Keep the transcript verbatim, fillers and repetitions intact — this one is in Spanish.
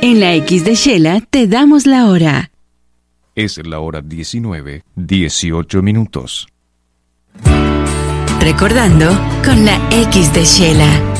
En la X de Shela te damos la hora. Es la hora diecinueve, dieciocho minutos. Recordando con la X de Shela.